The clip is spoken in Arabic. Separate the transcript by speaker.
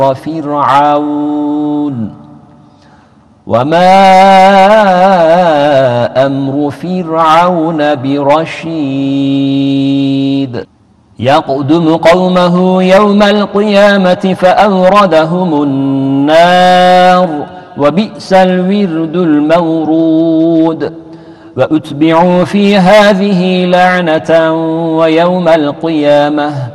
Speaker 1: فرعون وما أمر فرعون برشيد يقدم قومه يوم القيامة فأوردهم النار وبئس الورد المورود وأتبعوا في هذه لعنة ويوم القيامة